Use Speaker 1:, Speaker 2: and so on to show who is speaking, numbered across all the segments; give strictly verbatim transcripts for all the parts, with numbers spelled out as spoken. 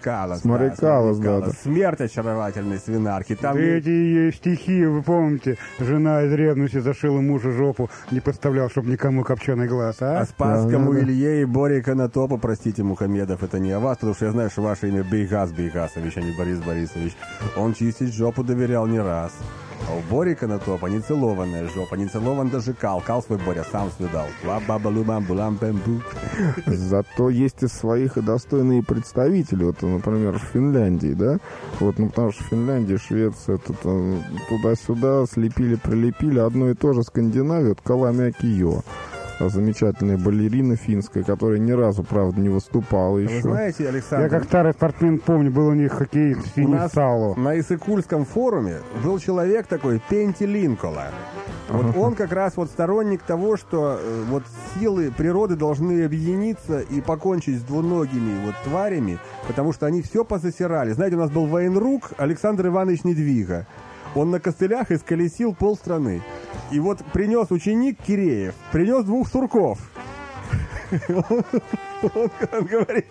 Speaker 1: Каллас.
Speaker 2: С Мари Каллас, да, да.
Speaker 1: Смерть очаровательной свинарки. Там...
Speaker 3: Да эти ее стихи, вы помните, жена из ревности зашила мужу жопу, не подставлял, чтобы никому копченый глаз, а?
Speaker 1: А Спасскому
Speaker 2: Да, да, да.
Speaker 1: Илье и Боре Конотопу, простите, Мухамедов, это не о вас, потому что я знаю, что ваше имя Бейгас Бейгасович, а не Борис Борисович. Он чистить жопу доверял не раз. А у Бори Конотопа не целованная жопа, не целован даже кал. Кал свой Боря сам свидал.
Speaker 2: Зато есть из своих и достойные представители. Вот, например, в Финляндии, да? Вот, ну, потому что Финляндия, Швеция, тут, туда-сюда слепили-прилепили одно и то же Скандинавию, вот Калами Акио. Замечательная балерина финская, которая ни разу, правда, не выступала еще.
Speaker 1: Вы знаете, Александр...
Speaker 3: Я как старый спортсмен помню, был у них хоккеист
Speaker 1: У
Speaker 3: Фини
Speaker 1: нас
Speaker 3: Сало.
Speaker 1: на Иссык-Кульском форуме был человек такой, Пенти Линкола. Вот он как раз вот сторонник того, что э, вот силы природы должны объединиться и покончить с двуногими вот тварями, потому что они все позасирали. Знаете, у нас был военрук Александр Иванович Недвига. Он на костылях исколесил полстраны. И вот принес ученик Киреев, принес двух сурков. Он, он говорит: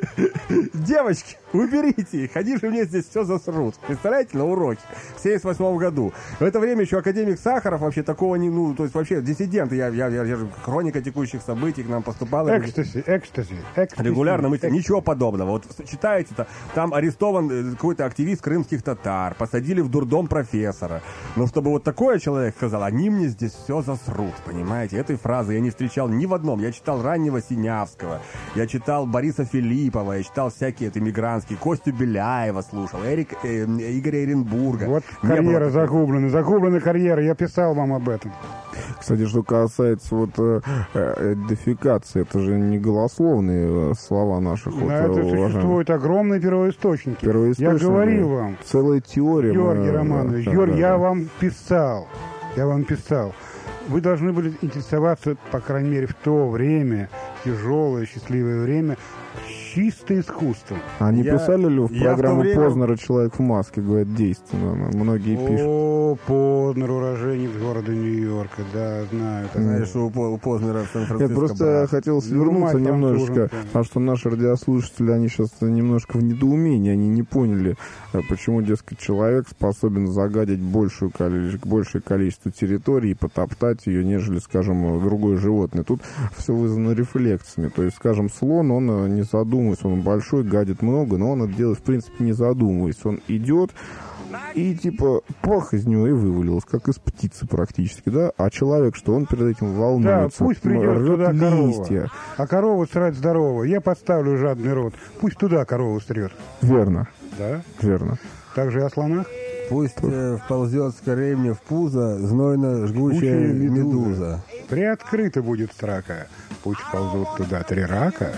Speaker 1: девочки, уберите их, они же мне здесь все засрут. Представляете, на уроке в семьдесят восьмом году. В это время еще академик Сахаров вообще такого не... Ну, то есть вообще диссидент. Я, я, я, я же хроника текущих событий к нам поступала.
Speaker 3: Экстази, экстази, экстази.
Speaker 1: Регулярно мы...
Speaker 3: экстази.
Speaker 1: Ничего подобного. Вот читаете-то, там арестован какой-то активист крымских татар, посадили в дурдом профессора. Но чтобы вот такой человек сказал, они мне здесь все засрут, понимаете? Этой фразы я не встречал ни в одном. Я читал раннего Синявского, я читал Бориса Филиппова, я читал всякие вот иммигрантские, Костю Беляева слушал, Эрик, э, Игоря Оренбурга.
Speaker 3: Вот
Speaker 1: Не
Speaker 3: карьера
Speaker 1: было...
Speaker 3: загублена, загублена карьера, я писал вам об этом.
Speaker 2: Кстати, что касается вот э, э, дефекации, это же не голословные слова наших.
Speaker 3: На
Speaker 2: вот,
Speaker 3: это
Speaker 2: уважаемых.
Speaker 3: существуют огромные первоисточники.
Speaker 2: Первоисточники.
Speaker 3: Я говорил вам.
Speaker 2: Целая теория.
Speaker 3: Георгий
Speaker 2: мы,
Speaker 3: Романович,
Speaker 2: да,
Speaker 3: Георгий,
Speaker 2: да,
Speaker 3: я
Speaker 2: да.
Speaker 3: вам писал, я вам писал. Вы должны были интересоваться, по крайней мере, в то время, тяжелое, счастливое время, чисто искусством.
Speaker 2: А не
Speaker 1: Я-
Speaker 2: писали ли в
Speaker 1: я
Speaker 2: программу
Speaker 1: в то время-
Speaker 2: Познера «Человек в маске», говорят, действенно? Многие пишут.
Speaker 3: О, Познер, уроженец города Нью-Йорка, да, знаю. так.
Speaker 1: Знаешь, что у, По- у Познера в
Speaker 2: Я
Speaker 1: Сан-Франциско
Speaker 2: просто
Speaker 1: брат.
Speaker 2: хотел
Speaker 3: Ну,
Speaker 2: свернуться
Speaker 3: мать
Speaker 2: немножечко,
Speaker 3: француженка.
Speaker 2: потому что наши радиослушатели, они сейчас немножко в недоумении, они не поняли, э, почему, дескать, человек способен загадить большую, коли- большее количество территорий и потоптать ее, нежели, скажем, другое животное. Тут все вызвано рефлексами. То есть, скажем, слон, он э, не задумываясь, он большой, гадит много, но он это делает, в принципе, не задумываясь. Он идет, и типа пах из него и вывалилось, как из птицы практически, да? А человек, что он перед этим
Speaker 3: Да,
Speaker 2: волнуется,
Speaker 3: пусть придет
Speaker 2: рвет
Speaker 3: туда корова.
Speaker 2: листья.
Speaker 3: А корова срать здорового. Я подставлю жадный рот. Пусть туда корову стрет.
Speaker 2: Верно,
Speaker 3: Да?
Speaker 2: верно.
Speaker 3: Так же и о слонах.
Speaker 1: Пусть э, вползет скорее мне в пузо знойно жгучая
Speaker 3: Жгучая
Speaker 1: медуза.
Speaker 3: медуза. Приоткрыта будет строка. Пусть ползут туда три рака.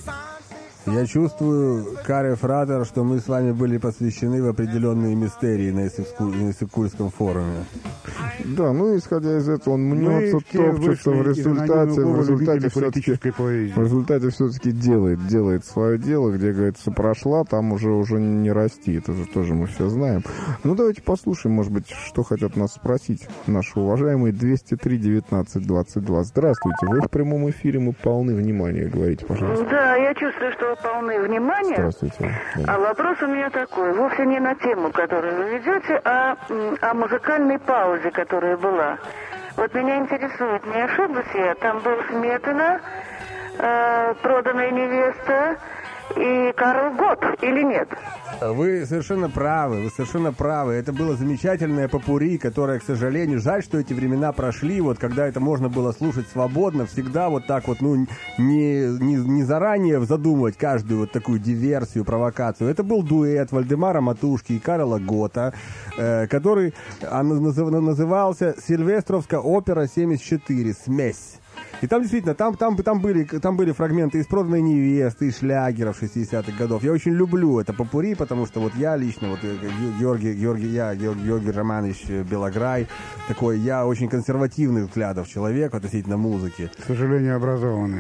Speaker 1: Я чувствую, Каре Фратер, что мы с вами были посвящены в определенные мистерии на Иссык- на Иссык-Кульском форуме.
Speaker 2: Да, ну исходя из этого, он мнется,
Speaker 3: все
Speaker 2: топчется, в
Speaker 3: вышли из
Speaker 2: результате,
Speaker 3: анонимного
Speaker 2: в
Speaker 3: клуба
Speaker 2: результате
Speaker 3: любителей
Speaker 2: все-таки
Speaker 3: политической поэзии.
Speaker 2: в результате все-таки делает, делает свое дело, где, говорится, прошла, там уже уже не расти, это же тоже мы все знаем. Ну, давайте послушаем, может быть, что хотят нас спросить наши уважаемые двести три девятнадцать двадцать два. Здравствуйте, вы в прямом эфире, мы полны внимания, говорите, пожалуйста.
Speaker 4: Да, я чувствую, что вы полны внимания.
Speaker 2: Здравствуйте. Да.
Speaker 4: А вопрос у меня такой, вовсе не на тему, которую вы ведете, а м, о музыкальной паузе, которая была. Вот меня интересует, не ошиблась я, там был Сметана, э, проданная невеста и Карл Готт, или нет?
Speaker 1: Вы совершенно правы, вы совершенно правы. Это было замечательное попурри, которое, к сожалению, жаль, что эти времена прошли, вот когда это можно было слушать свободно, всегда вот так вот, ну, не, не, не заранее задумывать каждую вот такую диверсию, провокацию. Это был дуэт Вальдемара Матушки и Карла Готта, э, который а, назыв, назывался «Сильвестровская опера семьдесят четыре. Смесь». И там действительно, там, там, там, были, там были фрагменты из «Проданной невесты», из шлягеров шестидесятых годов. Я очень люблю это попурри, потому что вот я лично, вот Георгий, Георгий, я, Георгий, Георгий Романович Белограй, такой, я очень консервативных взглядов человек относительно музыки.
Speaker 3: К сожалению, образованный.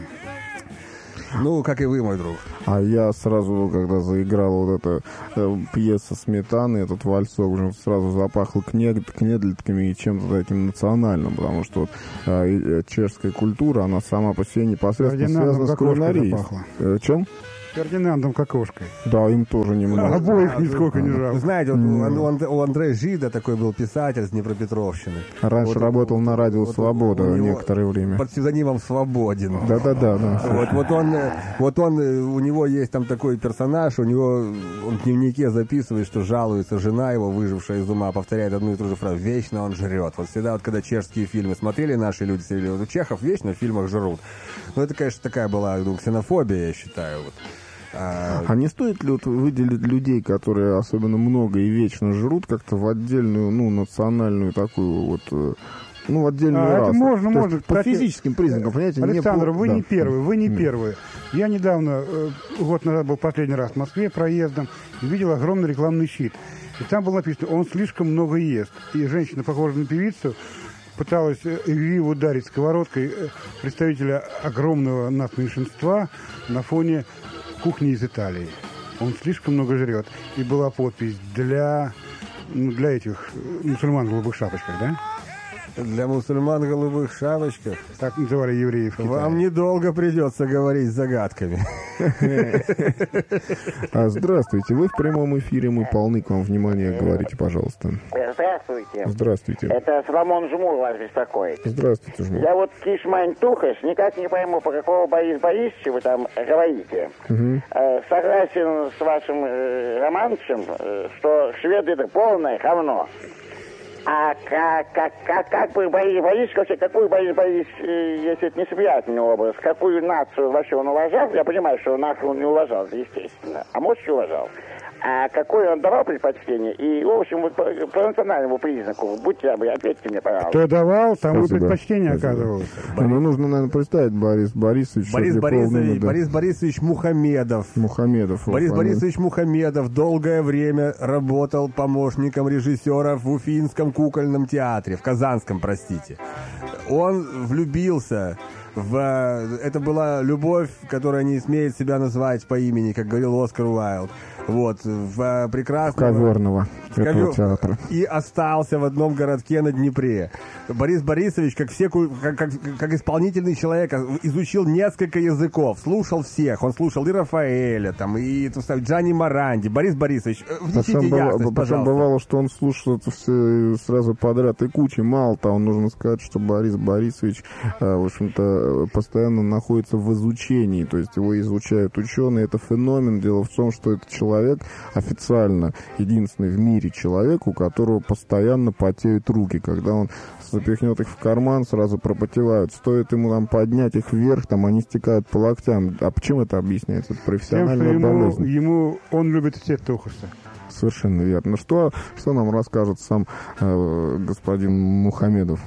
Speaker 1: Ну, как и вы, мой друг.
Speaker 2: А я сразу, когда заиграла вот эта э, пьеса «Сметаны», этот вальсок, уже сразу запахло кнед, кнедлитками и чем-то таким национальным, потому что вот, э, чешская культура, она сама по себе непосредственно
Speaker 3: Одинаково,
Speaker 2: связана с
Speaker 3: как кошка
Speaker 2: кулинарией.
Speaker 3: запахла.
Speaker 2: Э, чем?
Speaker 3: Фердинандом Кокошкой.
Speaker 2: Да, им тоже немного.
Speaker 3: Обоих нисколько не жалко.
Speaker 1: Вы знаете, вот у, у Андрея Жида такой был писатель с Днепропетровщины.
Speaker 2: Раньше
Speaker 1: вот,
Speaker 2: работал
Speaker 1: вот,
Speaker 2: на радио
Speaker 1: вот,
Speaker 2: «Свобода»
Speaker 1: вот
Speaker 2: некоторое время.
Speaker 1: Под псевдонимом «Свободин».
Speaker 2: Да-да-да. да.
Speaker 1: Вот, вот, он, вот он, у него есть там такой персонаж, у него, он в дневнике записывает, что жалуется жена его, выжившая из ума, повторяет одну и ту же фразу: вечно он жрет. Вот всегда, вот когда чешские фильмы смотрели наши люди, сидели, вот у чехов вечно в фильмах жрут. Ну, это, конечно, такая была, ну, ксенофобия, я считаю, вот. А...
Speaker 2: а не стоит ли вот выделить людей, которые особенно много и вечно жрут, как-то в отдельную, ну, национальную такую вот, ну, в отдельную
Speaker 3: а,
Speaker 2: расу?
Speaker 3: Это можно,
Speaker 2: То
Speaker 3: можно.
Speaker 2: По кстати, физическим признакам, понимаете?
Speaker 3: Александр,
Speaker 2: не по...
Speaker 3: вы
Speaker 2: да.
Speaker 3: не первый, вы не первый. Я недавно, год назад был последний раз в Москве проездом, и видел огромный рекламный щит. И там было написано: он слишком много ест. И женщина, похожая на певицу, пыталась игриво ударить сковородкой представителя огромного нас меньшинства на фоне кухни из Италии. Он слишком много жрет. И была подпись для, ну, для этих мусульман в голубых шапочках, да?
Speaker 1: Для мусульман в голубых шапочках.
Speaker 3: Так называли евреев в Китае.
Speaker 1: Вам недолго придется говорить загадками.
Speaker 2: Здравствуйте, вы в прямом эфире, мы полны к вам внимания, говорите, пожалуйста.
Speaker 5: Здравствуйте.
Speaker 2: Здравствуйте.
Speaker 5: Это Соломон Жмур вас беспокоит.
Speaker 2: Здравствуйте, Жмур.
Speaker 5: Я вот Кишмань Тухаш никак не пойму, по какого Борис Борисовича вы там говорите.
Speaker 2: Угу.
Speaker 5: Э, согласен с вашим э, романцем, э, что шведы это полное говно. А как, как, как, как бы Борис Борисович, вообще, какой Борис Борисович, э, если это не связанный образ, какую нацию вообще он уважал? Я понимаю, что нашу он не уважал, естественно. А может, и уважал. А какое он давал предпочтение? И, в общем, вот по, по национальному признаку, будьте рабы, ответьте мне, пожалуйста.
Speaker 3: Кто давал, тому
Speaker 2: Спасибо.
Speaker 3: предпочтение
Speaker 2: Спасибо.
Speaker 3: оказывалось.
Speaker 2: Ну, нужно, наверное, представить Борис Борисович.
Speaker 1: Борис Борисович,
Speaker 2: имя, да.
Speaker 1: Борис Борисович Мухамедов.
Speaker 2: Мухамедов.
Speaker 1: Борис
Speaker 2: вот,
Speaker 1: Борисович Мухамедов долгое время работал помощником режиссера в Уфимском кукольном театре, в Казанском, простите. Он влюбился в... Это была любовь, которая не смеет себя называть по имени, как говорил Оскар Уайлд. Вот, в прекрасном...
Speaker 2: Коверного этого театра.
Speaker 1: И остался в одном городке на Днепре. Борис Борисович, как, все, как, как, как исполнительный человек, изучил несколько языков, слушал всех. Он слушал и Рафаэля, там, и Джанни Моранди. Борис Борисович, внесите ясность,
Speaker 2: Причем бывало, что он слушал это все сразу подряд и кучи. Мало того, нужно сказать, что Борис Борисович, в общем-то, постоянно находится в изучении. То есть его изучают ученые. Это феномен. Дело в том, что это человек, Человек официально единственный в мире человек, у которого постоянно потеют руки. Когда он запихнет их в карман, сразу пропотевают. Стоит ему там поднять их вверх, там они стекают по локтям. А почему это объясняется? Это профессиональная
Speaker 3: Тем, что ему,
Speaker 2: болезнь.
Speaker 3: ему он любит все тухусы.
Speaker 2: Совершенно верно. Ну что, что нам расскажет сам э, господин Мухамедов?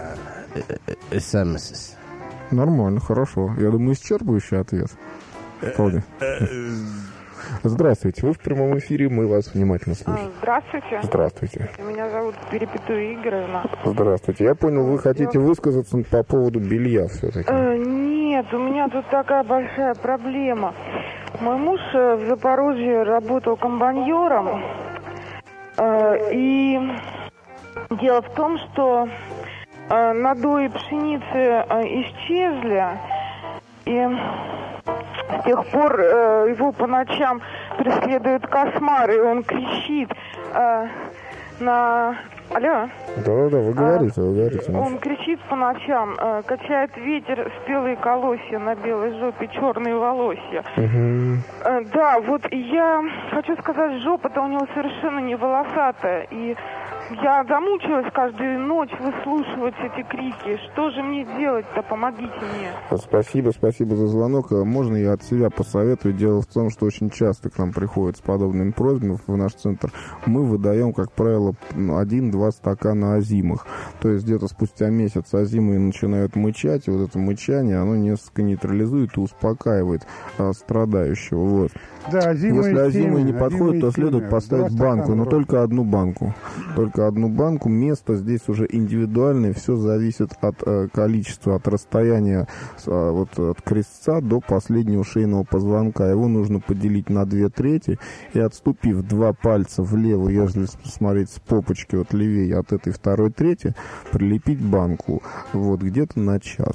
Speaker 6: СМС.
Speaker 2: Нормально, хорошо. Я думаю, исчерпывающий ответ. Вполне. Здравствуйте, вы в прямом эфире, мы вас внимательно слушаем.
Speaker 7: Здравствуйте.
Speaker 2: Здравствуйте.
Speaker 7: Меня зовут Перепетуя Игоревна.
Speaker 2: Здравствуйте. Я понял, вы хотите высказаться по поводу белья все-таки.
Speaker 7: Э, нет, у меня тут такая большая проблема. Мой муж в Запорожье работал комбайнером. Э, и дело в том, что э, надои пшеницы э, исчезли. И... С тех пор э, его по ночам преследуют кошмары, и он кричит э, на... Алло?
Speaker 2: Да-да-да, вы говорите, а, вы говорите.
Speaker 7: Он кричит по ночам, э, качает ветер спелые колосья на белой жопе, черные волосья.
Speaker 2: Угу.
Speaker 7: Э, да, вот я хочу сказать, жопа-то у него совершенно не волосатая, и я замучилась каждую ночь выслушивать эти крики. Что же мне делать-то? Помогите мне.
Speaker 2: Спасибо, спасибо за звонок. Можно я от себя посоветую? Дело в том, что очень часто к нам приходят с подобными просьбами в наш центр. Мы выдаем, как правило, один-два стакана озимых. То есть где-то спустя месяц озимые начинают мычать, и вот это мычание, оно несколько нейтрализует и успокаивает а, страдающего. Вот.
Speaker 3: Да,
Speaker 2: Если озимые не подходят, то следует поставить банку, но только одну банку. Только одну банку. Место здесь уже индивидуальное, все зависит от э, количества, от расстояния э, вот, от крестца до последнего шейного позвонка. Его нужно поделить на две трети и, отступив два пальца влево, если смотреть с попочки вот левее от этой второй трети, прилепить банку вот где-то на час.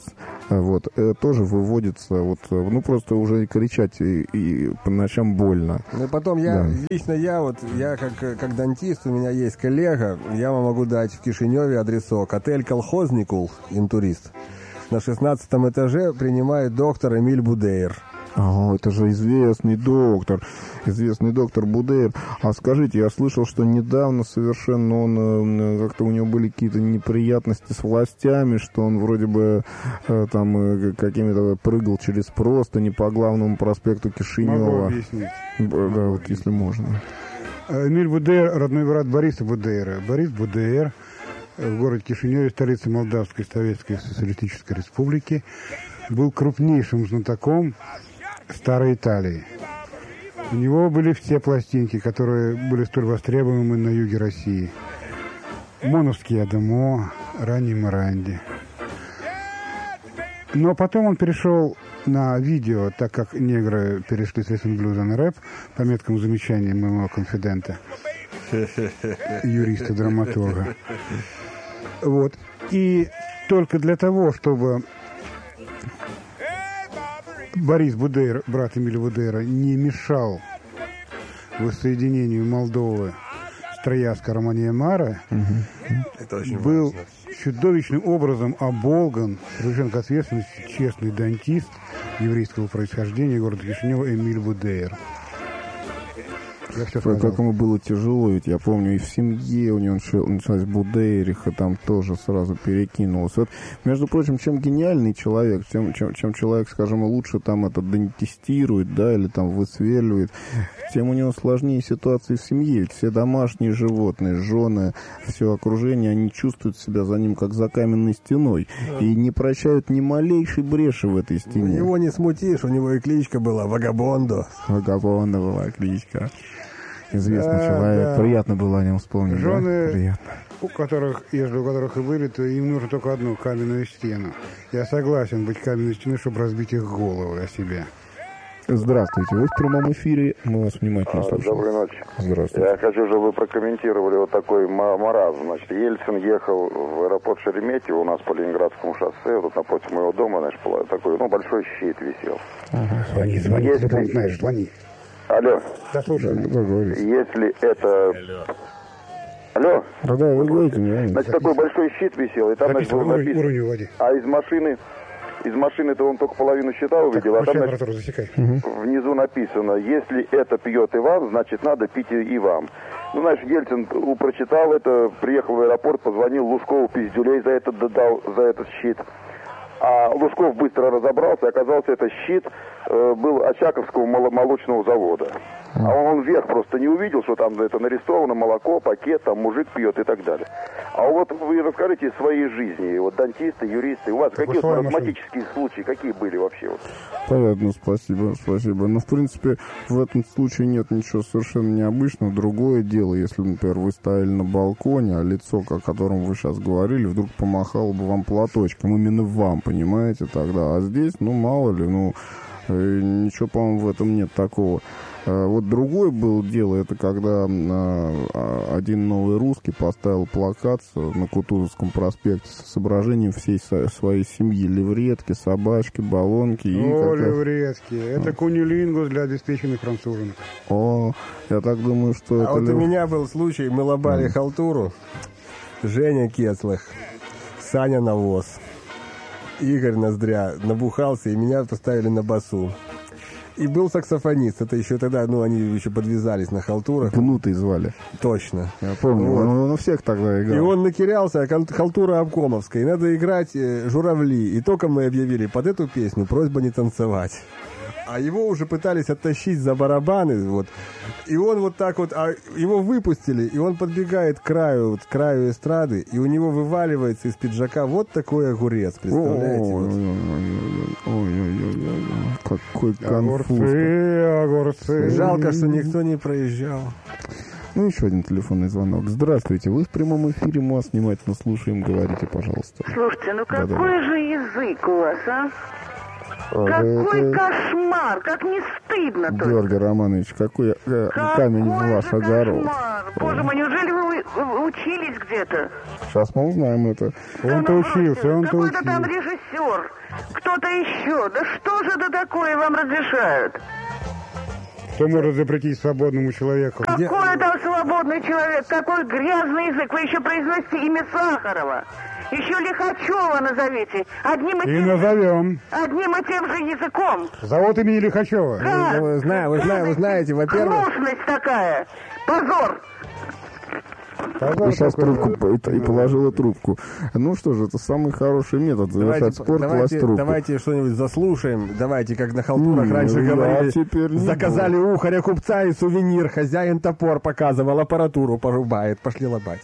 Speaker 2: вот, э, тоже выводится, вот, э, ну, просто уже кричать и, и по ночам больно.
Speaker 1: Ну, и потом я,
Speaker 2: Да.
Speaker 1: лично я, вот, я как, как дантист, у меня есть коллега, я вам могу дать в Кишиневе адресок. Отель «Колхозникул», интурист. На шестнадцатом этаже принимает доктор Эмиль Будейр.
Speaker 2: А, это же известный доктор, известный доктор Будейр. А скажите, я слышал, что недавно совершенно он, э, как-то у него были какие-то неприятности с властями, что он вроде бы э, там э, какими-то прыгал через простыни по главному проспекту
Speaker 3: Могу
Speaker 2: Кишинева.
Speaker 3: объяснить.
Speaker 2: Б- Да, вот если можно.
Speaker 3: Эмиль Будейр, родной брат Бориса Будейра. Борис Будейр в городе Кишиневе, столице Молдавской Советской Социалистической Республики, был крупнейшим знатоком старой Италии. У него были все пластинки, которые были столь востребованы на юге России. Моновский Адамо, ранний Моранди. Но потом он перешел на видео, так как негры перешли с ритм-блюза на рэп, по меткому замечанию моего конфидента, юриста-драматурга. Вот. И только для того, чтобы Борис Будейр, брат Эмиля Будейра, не мешал воссоединению Молдовы с Трояцко-Романья-Мара,
Speaker 1: Это очень
Speaker 3: был
Speaker 1: важно.
Speaker 3: чудовищным образом оболган, привлечен к ответственности честный дантист еврейского происхождения города Кишинева Эмиль Будейр. Я все
Speaker 2: Как
Speaker 3: сказал.
Speaker 2: ему было тяжело, ведь я помню, и в семье у него начал- началась Будейриха, там тоже сразу перекинулось. Вот, между прочим, чем гениальный человек, тем, чем, чем человек, скажем, лучше там это дантистирует, да, или там высверливает, тем у него сложнее ситуации в семье. Ведь все домашние животные, жены, все окружение, они чувствуют себя за ним как за каменной стеной и не прощают ни малейшей бреши в этой стене.
Speaker 1: Его не смутишь, у него и кличка была Вагабондо.
Speaker 2: Вагабонда была кличка. Известный
Speaker 3: Да,
Speaker 2: человек.
Speaker 3: да.
Speaker 2: Приятно было о нем вспомнить. Да?
Speaker 3: Жены,
Speaker 2: Приятно.
Speaker 3: у которых, если у которых и были, то им нужно только одну каменную стену. Я согласен быть каменной стеной, чтобы разбить их головы о себе.
Speaker 2: Здравствуйте, вы в прямом эфире, мы вас внимательно слушаем.
Speaker 6: Доброй ночи.
Speaker 2: Здравствуйте.
Speaker 6: Я хочу, чтобы вы прокомментировали вот такой ма- маразм. Значит, Ельцин ехал в аэропорт Шереметьево у нас по Ленинградскому шоссе, вот напротив моего дома, значит, была такой, ну, большой щит висел.
Speaker 3: Звони, звони,
Speaker 6: Если-
Speaker 3: ты там знаешь, звони.
Speaker 6: Алло,
Speaker 3: Да, слушай.
Speaker 2: Да, говорите.
Speaker 6: если это... Алло,
Speaker 2: Да, да, вы говорите, не
Speaker 6: значит, такой большой щит висел, и там, значит,
Speaker 3: Записывай,
Speaker 6: было
Speaker 3: уровень,
Speaker 6: написано...
Speaker 3: уровень вводи.
Speaker 6: А из машины... Из машины-то он только половину щита увидел, а там,
Speaker 3: Включай
Speaker 6: значит,
Speaker 3: аппаратуру, засекай.
Speaker 6: внизу написано, если это пьет Иван, значит, надо пить и и вам. Ну, знаешь, Ельцин у- прочитал это, приехал в аэропорт, позвонил Лужкову пиздюлей за этот дал, за этот щит. А Лужков быстро разобрался, оказался, это щит э, был Очаковского мол- молочного завода. А он, он вверх просто не увидел, что там это нарисовано, молоко, пакет, там мужик пьет и так далее. А вот вы расскажите из своей жизни, вот дантисты, юристы, у вас
Speaker 3: Какой
Speaker 6: какие вот
Speaker 3: слой
Speaker 6: маразматические случаи, какие были вообще? Вот?
Speaker 2: Понятно, спасибо, спасибо. Но, в принципе, в этом случае нет ничего совершенно необычного. Другое дело, если, например, вы стояли на балконе, а лицо, о котором вы сейчас говорили, вдруг помахало бы вам платочком, именно вам, понимаете, тогда. А здесь, ну, мало ли, ну, э, ничего, по-моему, в этом нет такого. Э, Вот другое было дело, это когда э, один новый русский поставил плакат на Кутузовском проспекте с изображением всей со- своей семьи. Левретки, собачки, баллонки. И
Speaker 3: О,
Speaker 2: какая-
Speaker 3: левретки. Это кунилингус для обеспеченных француженок.
Speaker 2: О, я так думаю, что
Speaker 1: А
Speaker 2: это...
Speaker 1: вот у
Speaker 2: лев-
Speaker 1: меня был случай, мы лобали халтуру, Женя Кецлых, Саня Навоз, Игорь Ноздря набухался, и меня поставили на басу. И был саксофонист, это еще тогда, ну, они еще подвязались на халтурах.
Speaker 2: Гнутый звали.
Speaker 1: Точно.
Speaker 2: Я помню,
Speaker 1: Вот.
Speaker 2: он, он у всех тогда играл.
Speaker 1: И он накирялся, кал- халтура обкомовская, и надо играть э, «Журавли». И только мы объявили под эту песню «Просьба не танцевать». А его уже пытались оттащить за барабаны, вот. И он вот так вот, а его выпустили, и он подбегает к краю, вот, к краю эстрады, и у него вываливается из пиджака вот такой огурец, представляете? Вот.
Speaker 2: Ой-ой-ой, какой конфуз.
Speaker 3: Огурцы, огурцы.
Speaker 1: Жалко, что никто не проезжал.
Speaker 2: Ну, еще один телефонный звонок. Здравствуйте, вы в прямом эфире, мы вас внимательно слушаем, говорите, пожалуйста.
Speaker 4: Слушайте, ну
Speaker 2: Да-да-да.
Speaker 4: какой же язык у вас, а?
Speaker 2: А,
Speaker 4: Какой
Speaker 2: это-
Speaker 4: кошмар, как не стыдно-то.
Speaker 2: Георгий Романович, какой э,
Speaker 4: Какой
Speaker 2: камень в ваш
Speaker 4: же
Speaker 2: огород.
Speaker 4: кошмар. Боже мой, неужели вы у- учились где-то?
Speaker 2: Сейчас мы узнаем это.
Speaker 3: Он-то учился, он-то
Speaker 4: Какой-то там
Speaker 3: учился.
Speaker 4: режиссер, кто-то еще. Да что же это такое вам разрешают?
Speaker 3: Что может запретить свободному человеку?
Speaker 4: Какой там свободный человек? Какой грязный язык? Вы еще произносите имя Сахарова. Еще Лихачева назовите. Одним и,
Speaker 3: И
Speaker 4: тем,
Speaker 3: назовем.
Speaker 4: одним и тем же языком.
Speaker 3: Зовут имени Лихачева.
Speaker 4: Да.
Speaker 1: Вы, зна- вы, зна- вы знаете, во-первых...
Speaker 4: Гнусность такая. Позор.
Speaker 3: Позор
Speaker 2: Сейчас
Speaker 3: такой.
Speaker 2: трубку и, и положила трубку. Ну что же, это самый хороший метод завершать спор, класть
Speaker 1: давайте,
Speaker 2: трубку.
Speaker 1: давайте что-нибудь заслушаем. Давайте, как на халтурах
Speaker 2: М,
Speaker 1: раньше
Speaker 2: я
Speaker 1: говорили.
Speaker 2: теперь не
Speaker 1: Заказали ухаря купца и сувенир. Хозяин топор показывал, аппаратуру порубает. Пошли лобать.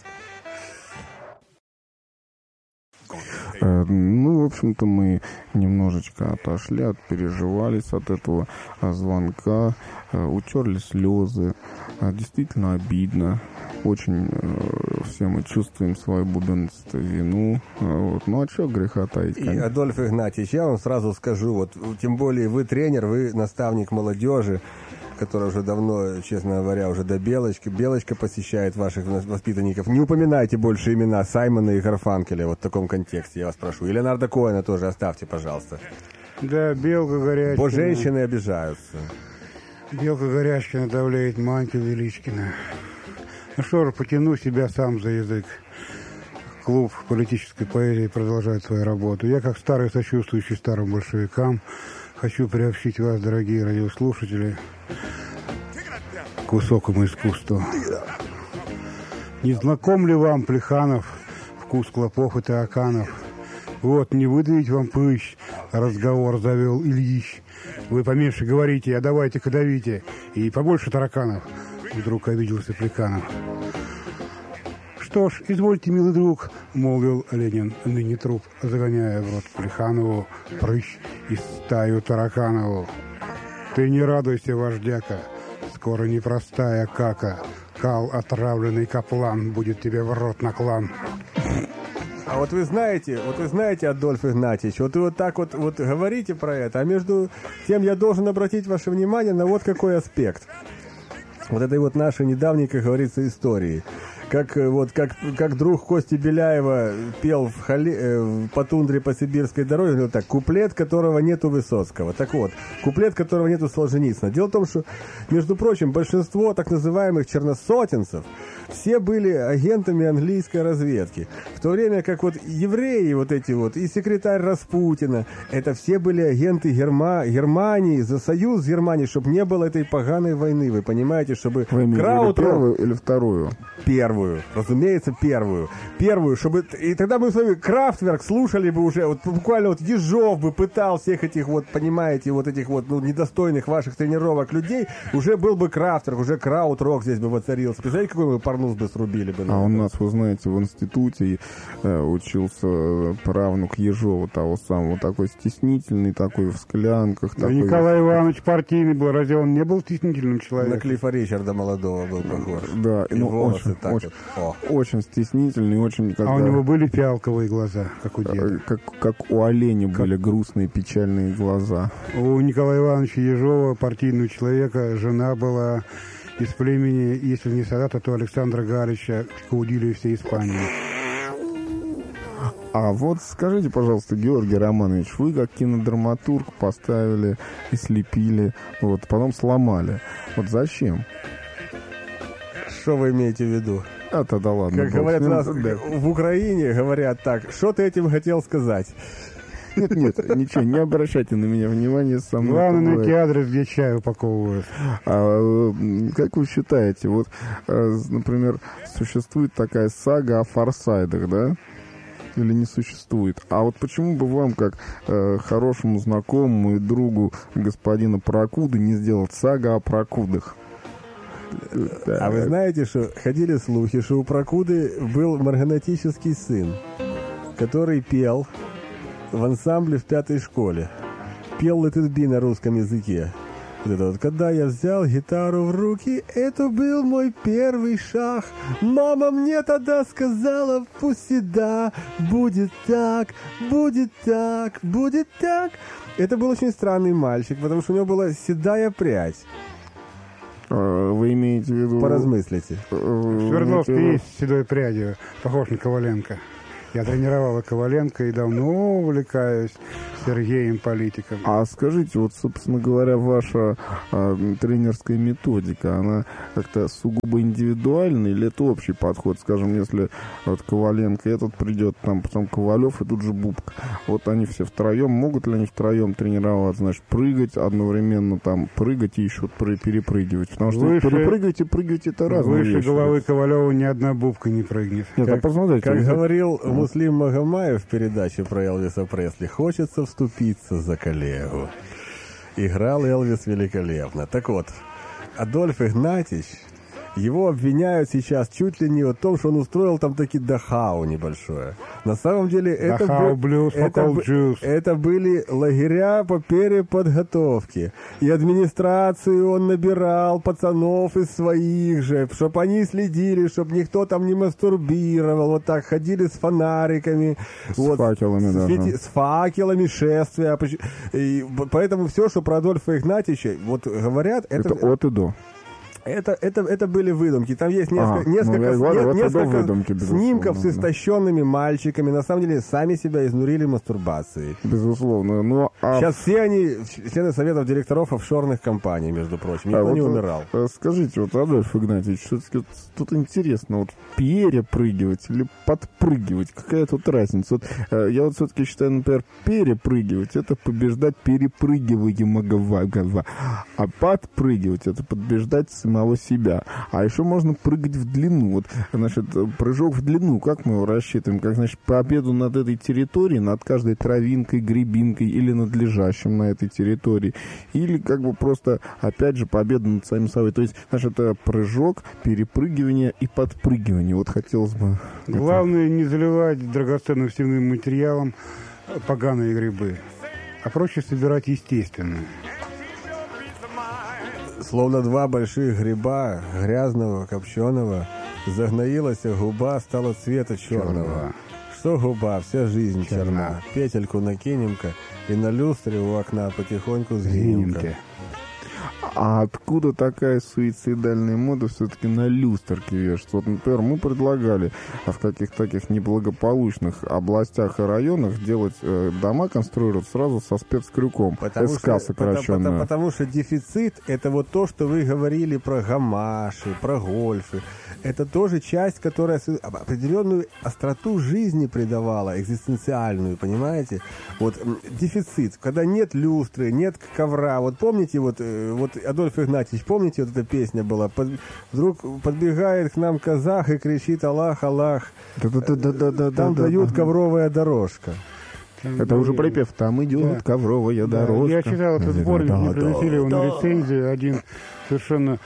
Speaker 2: Э, Ну, в общем-то, мы немножечко отошли, отпереживались от этого а, звонка, э, утерли слезы. А, Действительно обидно. Очень э, все мы чувствуем свою бубенцевую вину. А, вот. Ну, а что греха таить?
Speaker 1: И,
Speaker 2: конечно.
Speaker 1: Адольф Игнатьевич, я вам сразу скажу, вот тем более вы тренер, вы наставник молодежи, которая уже давно, честно говоря, уже до Белочки. Белочка посещает ваших воспитанников. Не упоминайте больше имена Саймона и Гарфанкеля вот в таком контексте, я вас прошу. И Леонарда Коэна тоже оставьте, пожалуйста.
Speaker 3: Да, белка горячая.
Speaker 1: Бо женщины обижаются.
Speaker 3: Белка Горячкина давляет мантию Величкина. Ну что же, потяну себя сам за язык. Клуб политической поэзии продолжает свою работу. Я, как старый сочувствующий старым большевикам, хочу приобщить вас, дорогие радиослушатели, к высокому искусству. Не знаком ли вам, Плеханов, вкус клопов и тараканов? Вот, не выдавить вам прыщ, разговор завел Ильич. Вы поменьше говорите, а давайте-ка давите. И побольше тараканов. Вдруг обиделся Плеханов. Что ж, извольте, милый друг, молвил Ленин, ныне труп, загоняя в рот Плеханову прыщ и стаю тараканову. Ты не радуйся, вождяка, скоро непростая кака. Кал, отравленный каплан, будет тебе в рот наклан.
Speaker 1: А вот вы знаете, вот вы знаете, Адольф Игнатьевич, вот вы вот так вот, вот говорите про это, а между тем я должен обратить ваше внимание на вот какой аспект. Вот этой вот нашей недавней, как говорится, истории. Как, вот, как, как друг Кости Беляева пел в хали, э, по тундре по сибирской дороге, говорил так, куплет, которого нет у Высоцкого. Так вот, куплет, которого нет у Солженицына. Дело в том, что, между прочим, большинство так называемых черносотенцев все были агентами английской разведки. В то время как вот евреи вот эти вот, и секретарь Распутина, это все были агенты Герма... Германии, за союз с Германией, чтобы не было этой поганой войны. Вы понимаете, чтобы
Speaker 2: Вы имели в виду
Speaker 1: Краутрок...
Speaker 2: первую или вторую?
Speaker 1: Первую, разумеется, первую. Первую, чтобы... И тогда мы с вами Крафтверк слушали бы уже, вот буквально вот Ежов бы пытал всех этих вот, понимаете, вот этих вот, ну, недостойных ваших тренировок людей, уже был бы Крафтверк, уже Краутрок здесь бы воцарился. Представляете, какой мы парнус бы срубили бы?
Speaker 2: А у нас, вы знаете, в институте э, учился правнук Ежова, того самого, такой стеснительный, такой в склянках.
Speaker 3: Да
Speaker 2: такой...
Speaker 3: Николай Иванович партийный был, разве он не был стеснительным
Speaker 1: На
Speaker 3: человеком?
Speaker 1: Клиффа Ричарда молодого был похож.
Speaker 2: Да,
Speaker 1: И
Speaker 2: ну,
Speaker 1: волосы
Speaker 2: очень,
Speaker 1: так
Speaker 2: очень,
Speaker 1: вот. О.
Speaker 2: очень стеснительный, очень...
Speaker 3: А у него были фиалковые глаза, как у деда.
Speaker 2: э, как, как у оленя были грустные, печальные глаза.
Speaker 3: У Николая Ивановича Ежова, партийного человека, жена была из племени, если не Садата, то Александра Галича, Каудилии всей Испании.
Speaker 2: А вот скажите, пожалуйста, Георгий Романович, вы как кинодраматург поставили и слепили, вот, потом сломали. Вот зачем?
Speaker 1: Что вы имеете в виду?
Speaker 2: А, тогда ладно.
Speaker 1: Как
Speaker 2: бог
Speaker 1: говорят
Speaker 2: с
Speaker 1: у
Speaker 2: ним.
Speaker 1: нас
Speaker 2: Да.
Speaker 1: в Украине, говорят так, что ты этим хотел сказать?
Speaker 2: Нет, нет, ничего, не обращайте на меня внимания. Со мной
Speaker 3: Главное,
Speaker 2: это
Speaker 3: найти
Speaker 2: бывает.
Speaker 3: адрес, где чай упаковывают.
Speaker 2: А, м, как вы считаете, вот, э, например, существует такая сага о Форсайдах, да? Или не существует? А вот почему бы вам, как э, хорошему знакомому и другу господина Прокуды, не сделать сага о Прокудах?
Speaker 1: А вы знаете, что ходили слухи, что у Прокуды был марганатический сын, который пел в ансамбле в пятой школе. Пел Let It Be на русском языке. Вот это вот, когда я взял гитару в руки, это был мой первый шаг. Мама мне тогда сказала, пусть и да, будет так, будет так, будет так. Это был очень странный мальчик, потому что у него была седая прядь.
Speaker 2: Вы имеете в виду...
Speaker 1: Поразмыслите.
Speaker 3: Свердловский есть с седой прядью, похож на Коваленко. Я тренировала Коваленко и давно увлекаюсь Сергеем политиком.
Speaker 2: А скажите, вот, собственно говоря, ваша а, тренерская методика, она как-то сугубо индивидуальная или это общий подход? Скажем, если вот Коваленко этот придет, там потом Ковалев и тут же Бубка. Вот они все втроем, могут ли они втроем тренироваться, значит, прыгать, одновременно там прыгать и еще перепрыгивать? Потому что выше, перепрыгивать и прыгать это разные
Speaker 3: выше
Speaker 2: вещи.
Speaker 3: Головы Ковалева ни одна Бубка не прыгнет.
Speaker 1: Нет, как,
Speaker 2: а посмотрите,
Speaker 1: как
Speaker 2: вы...
Speaker 1: говорил Муслим Магомаев в передаче про Элвиса Пресли, хочется вступиться за коллегу. Играл Элвис великолепно. Так вот, Адольф Игнатьевич, его обвиняют сейчас чуть ли не в том, что он устроил там таки Дахау небольшое. На самом деле это,
Speaker 3: Дахау,
Speaker 1: был,
Speaker 3: блюз,
Speaker 1: это, это были лагеря по переподготовке. И администрацию он набирал пацанов из своих же, чтобы они следили, чтобы никто там не мастурбировал. Вот так ходили с фонариками.
Speaker 2: С
Speaker 1: вот,
Speaker 2: факелами
Speaker 1: с,
Speaker 2: даже.
Speaker 1: С факелами шествия. И поэтому все, что про Адольфа Игнатьевича вот говорят...
Speaker 2: Это,
Speaker 1: это
Speaker 2: от и до.
Speaker 1: Это, это, это были выдумки. Там есть несколько,
Speaker 2: а,
Speaker 1: несколько,
Speaker 2: ну, я говорю,
Speaker 1: не,
Speaker 2: вот
Speaker 1: несколько
Speaker 2: выдумки,
Speaker 1: снимков с
Speaker 2: да.
Speaker 1: истощенными мальчиками. На самом деле, сами себя изнурили мастурбацией.
Speaker 2: Безусловно. Но, а...
Speaker 1: Сейчас все они члены советов директоров офшорных компаний, между прочим. Никто а не
Speaker 2: вот,
Speaker 1: умирал.
Speaker 2: Скажите, вот, Адольф Игнатьевич, все-таки вот, тут интересно, вот перепрыгивать или подпрыгивать? Какая тут разница? Вот, я вот все-таки считаю, например, перепрыгивать — это побеждать перепрыгиваемого, а подпрыгивать — это побеждать самого себя. А еще можно прыгать в длину. Вот, значит, прыжок в длину, как мы его рассчитываем? Как, значит, победу над этой территорией, над каждой травинкой, гребинкой или над лежащим на этой территории? Или как бы просто, опять же, победу над самим собой? То есть, значит, это прыжок, перепрыгивание и подпрыгивание. Вот хотелось бы...
Speaker 3: Главное не заливать драгоценным севным материалом поганые грибы, а проще собирать естественные.
Speaker 1: Словно два больших гриба, грязного, копченого, загноилась губа, стала цвета черного. черного. Что губа, вся жизнь черна. черна. Петельку накинем-ка и на люстре у окна потихоньку сгинем-ка.
Speaker 2: А откуда такая суицидальная мода все-таки на люстрке вешаться? Вот, например, мы предлагали в каких-то таких неблагополучных областях и районах делать э, дома, конструировать сразу со спецкрюком.
Speaker 1: Потому
Speaker 2: СК
Speaker 1: что,
Speaker 2: сокращенная.
Speaker 1: Потому, потому что дефицит — это вот то, что вы говорили про гамаши, про гольфы. Это тоже часть, которая определенную остроту жизни придавала, экзистенциальную, понимаете? Вот дефицит, когда нет люстры, нет ковра. Вот помните, вот, вот Адольф Игнатьевич, помните, вот эта песня была? Под, вдруг подбегает к нам казах и кричит: «Аллах, Аллах!» Там дают ковровая дорожка.
Speaker 2: Это уже припев. Там идет да. ковровая да. дорожка.
Speaker 3: Я читал этот сборник, мне приносили его на рецензию. Один совершенно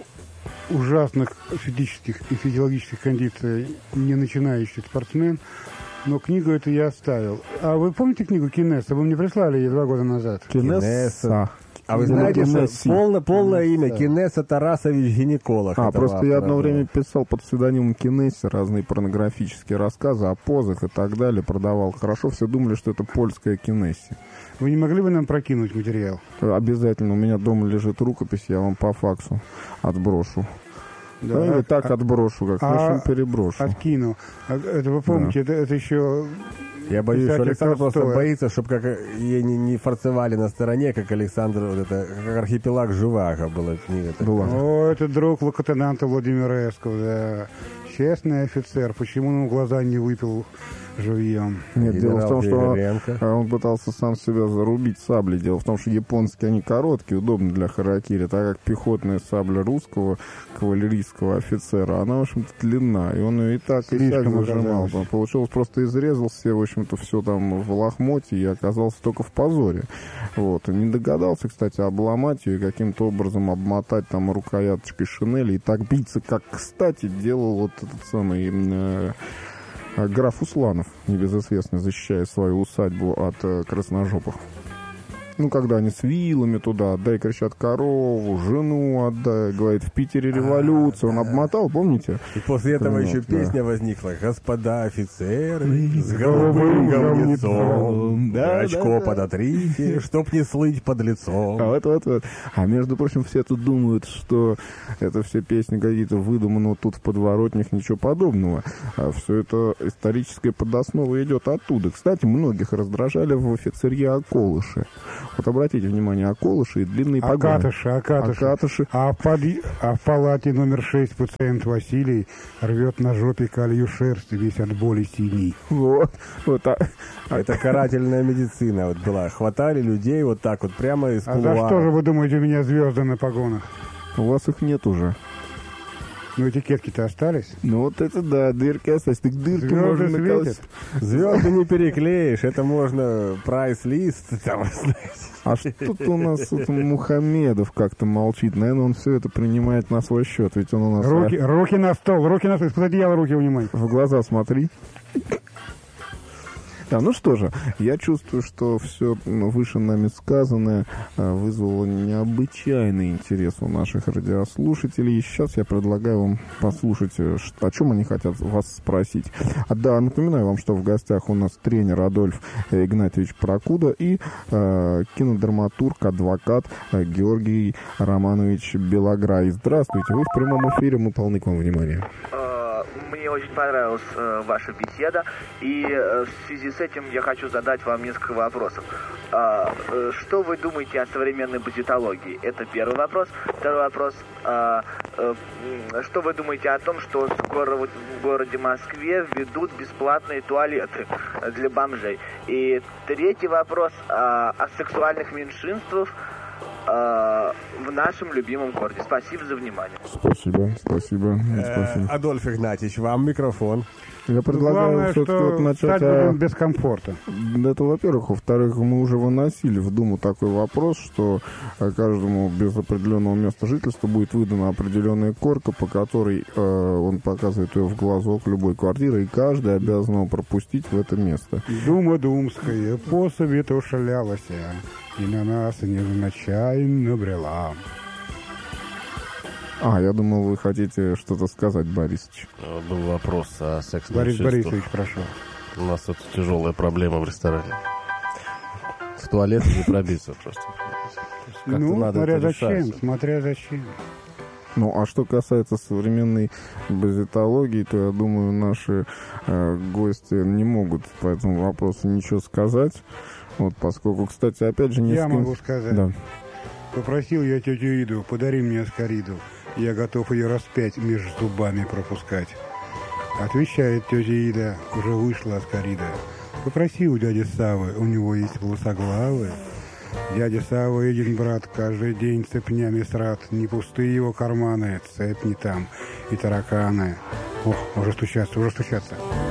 Speaker 3: ужасных физических и физиологических кондиций не начинающий спортсмен. Но книгу эту я оставил. А вы помните книгу Кинесса? Вы мне прислали ее два года назад.
Speaker 1: Кинесса. А вы знаете, что полное, полное имя Кинесса Тарасович, гинеколог.
Speaker 2: А, просто я одно время писал под псевдонимом Кинесса разные порнографические рассказы о позах и так далее, продавал. Хорошо, все думали, что это польская Кинесси.
Speaker 3: Вы не могли бы нам прокинуть материал?
Speaker 2: Обязательно. У меня дома лежит рукопись, я вам по факсу отброшу. Да, ну, или а, так отброшу, как а, переброшу.
Speaker 3: Откину. А, это вы помните, да. это, это еще...
Speaker 1: Я боюсь, что Александр просто боится, чтобы как ей не, не форцевали на стороне, как Александр, вот это, как «Архипелаг Живаго» была книга.
Speaker 3: Была. О, это друг лейтенанта Владимира Эскова, да. Честный офицер. Почему он глаза не выпил живьем?
Speaker 2: Нет, дело в том, что он пытался сам себя зарубить саблей. Дело в том, что японские, они короткие, удобны для харакири, так как пехотная сабля русского кавалерийского офицера, она, в общем-то, длинна, и он ее и так, и так зажимал. Получилось, просто изрезал все, в общем-то, все там в лохмоте и оказался только в позоре. Вот. И не догадался, кстати, обломать ее и каким-то образом обмотать там рукояточкой шинели и так биться, как, кстати, делал вот этот самый... Э, граф Усланов, небезызвестный, защищая свою усадьбу от э, красножопых. Ну, когда они с вилами туда, отдай, кричат, корову, жену отдай, говорит, в Питере революция, он обмотал, помните?
Speaker 1: И после этого
Speaker 2: Нет,
Speaker 1: еще
Speaker 2: да.
Speaker 1: песня возникла. Господа офицеры, с голубым говнецом,
Speaker 2: Да,
Speaker 1: очко
Speaker 2: да, да.
Speaker 1: подотрите, чтоб не слыть под лицом.
Speaker 2: А вот, вот, вот. А между прочим, все тут думают, что это все песни какие-то выдуманы вот тут в подворотнях, ничего подобного. А все это историческая подоснова идет оттуда. Кстати, многих раздражали в офицерье околыши. Вот обратите внимание, околыши и длинные погоны.
Speaker 3: Акатыши, акатыши.
Speaker 2: Акатыши.
Speaker 3: А в, под... а в палате номер шесть пациент Василий рвет на жопе калью шерсть, весь от боли синий.
Speaker 2: Вот, вот. А, а
Speaker 1: Это карательная медицина вот была. Хватали людей вот так вот прямо из
Speaker 3: А за
Speaker 1: кулуара.
Speaker 3: что же вы думаете, у меня звезды на погонах?
Speaker 2: у вас их нет уже.
Speaker 3: Ну, этикетки-то остались.
Speaker 2: Ну вот это да, дырки остались. Так дырки
Speaker 3: Звезды
Speaker 2: можно
Speaker 3: светят.
Speaker 2: наколоть.
Speaker 1: Звезды не переклеишь, это можно прайс-лист, там, знаете.
Speaker 2: А что-то у нас вот Мухамедов как-то молчит. Наверное, он все это принимает на свой счет. Ведь он у нас
Speaker 3: Руки, руки на стол, руки на стол. Из-под одеяла руки вынимай.
Speaker 2: в глаза смотри. Да, ну что же, я чувствую, что все выше нами сказанное а, вызвало необычайный интерес у наших радиослушателей. И сейчас я предлагаю вам послушать, э, ш- о чем они хотят вас спросить. А, да, напоминаю вам, что в гостях у нас тренер Адольф э, Игнатьевич Прокуда и э, кинодраматург, адвокат э, Георгий Романович Белограй. Здравствуйте, вы в прямом эфире, мы полны к вам внимания.
Speaker 8: Мне очень понравилась э, ваша беседа, и э, в связи с этим я хочу задать вам несколько вопросов. А, э, что вы думаете о современной базитологии? Это первый вопрос. Второй вопрос. А, э, м, что вы думаете о том, что скоро вот в городе Москве введут бесплатные туалеты для бомжей? И третий вопрос. А, о сексуальных меньшинствах в нашем любимом городе. Спасибо за внимание.
Speaker 2: Спасибо, спасибо.
Speaker 1: Э,
Speaker 2: спасибо.
Speaker 1: Адольф Игнатьевич, вам микрофон.
Speaker 2: Я предлагаю
Speaker 3: Главное,
Speaker 2: все-таки
Speaker 3: что
Speaker 2: вот начать...
Speaker 3: стать
Speaker 2: о-
Speaker 3: будем без комфорта.
Speaker 2: Это, во-первых. Во-вторых, мы уже выносили в Думу такой вопрос, что э, каждому без определенного места жительства будет выдана определенная корка, по которой э, он показывает ее в глазок любой квартиры, и каждый обязан его пропустить в это место.
Speaker 3: Дума думская по совету шалялась, и на нас невзначай брела.
Speaker 2: А, я думал, вы хотите что-то сказать, Борисович.
Speaker 9: Был вопрос о сексе.
Speaker 3: Борис Борисович, прошу.
Speaker 9: У нас тут тяжелая проблема в ресторане. В туалет не пробиться просто. Как-то
Speaker 3: Ну,
Speaker 9: надо
Speaker 3: смотря
Speaker 9: это
Speaker 3: зачем,
Speaker 9: решать.
Speaker 3: смотря зачем.
Speaker 2: Ну, а что касается современной базитологии, то, я думаю, наши э, гости не могут по этому вопросу ничего сказать. Вот, поскольку, кстати, опять же...
Speaker 3: Я
Speaker 2: несколько-
Speaker 3: могу сказать.
Speaker 2: Да.
Speaker 3: Попросил я тетю Иду, подари мне аскариду. Я готов ее распять между зубами пропускать. Отвечает тетя Ида, уже вышла аскарида. Попроси у дяди Савы, у него есть волосоглавы. Дядя Сава, един брат, каждый день цепнями срат. Не пустые его карманы, цепь не там и тараканы. Ох, уже стучаться, уже стучаться.